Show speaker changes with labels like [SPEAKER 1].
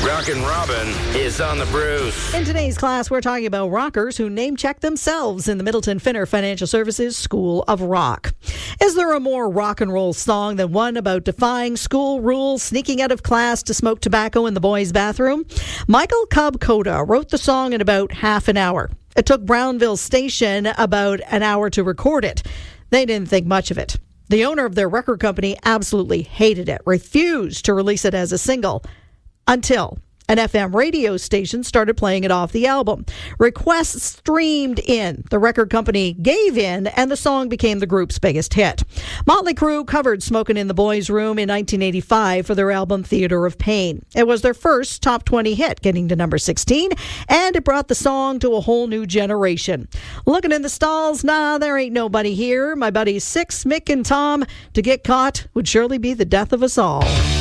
[SPEAKER 1] Rockin' Robin is on the Bruce.
[SPEAKER 2] In today's class, we're talking about rockers who name-check themselves in the Middleton Finner Financial Services School of Rock. Is there a more rock and roll song than one about defying school rules, sneaking out of class to smoke tobacco in the boys' bathroom? Michael Cobb-Coda wrote the song in about half an hour. It took Brownville Station about an hour to record it. They didn't think much of it. The owner of their record company absolutely hated it, refused to release it as a single, until an FM radio station started playing it off the album. Requests streamed in. The record company gave in, and the song became the group's biggest hit. Motley Crue covered Smokin' in the Boys' Room in 1985 for their album Theater of Pain. It was their first top 20 hit, getting to number 16, and it brought the song to a whole new generation. Looking in the stalls, nah, there ain't nobody here. My buddies Six, Mick, and Tom. To get caught would surely be the death of us all.